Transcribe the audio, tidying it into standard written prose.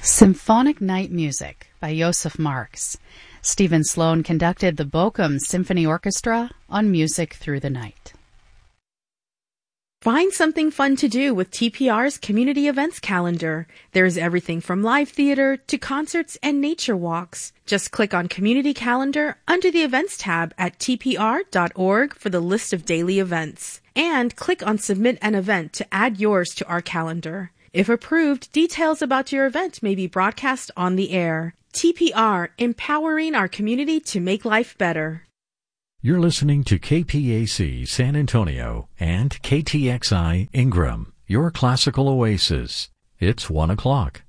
Symphonic Night Music by Joseph Marx. Stephen Sloan conducted the Bochum Symphony Orchestra on Music Through the Night. Find something fun to do with TPR's community events calendar. There's everything from live theater to concerts and nature walks. Just click on Community Calendar under the Events tab at tpr.org for the list of daily events. And click on Submit an Event to add yours to our calendar. If approved, details about your event may be broadcast on the air. TPR, empowering our community to make life better. You're listening to KPAC San Antonio and KTXI Ingram, your classical oasis. It's 1 o'clock.